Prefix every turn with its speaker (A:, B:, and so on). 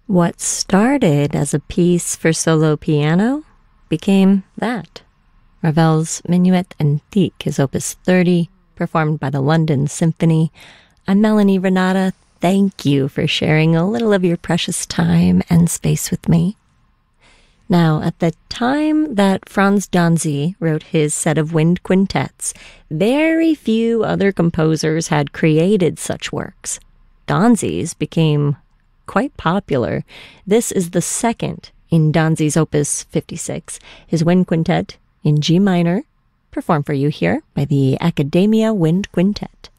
A: What started as a piece for solo piano became that. Ravel's Minuet Antique is Opus 30, performed by the London Symphony. I'm Melanie Renata. Thank you for sharing a little of your precious time and space with me. Now, at the time that Franz Danzi wrote his set of wind quintets, very few other composers had created such works. Danzi's became quite popular. This is the second in Danzi's Opus 56, his wind quintet in G minor, performed for you here by the Academia Wind Quintet.